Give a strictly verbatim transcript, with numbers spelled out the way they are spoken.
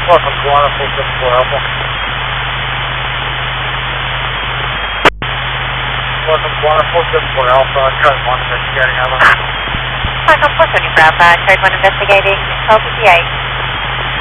Welcome to Water four seven four Alpha. Welcome to Water four seven four Alpha, code one investigating, over. Welcome four seven four Alpha, code one investigating, twelve fifty-eight.